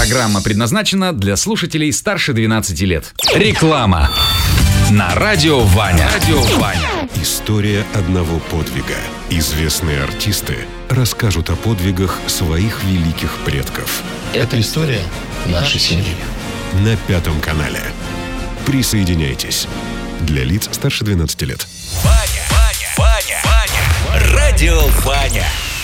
Программа предназначена для слушателей старше 12 лет. Реклама. На радио Ваня. История одного подвига. Известные артисты расскажут о подвигах своих великих предков. Это история нашей семьи. На Пятом канале. Присоединяйтесь. Для лиц старше 12 лет. Ваня. Радио Ваня.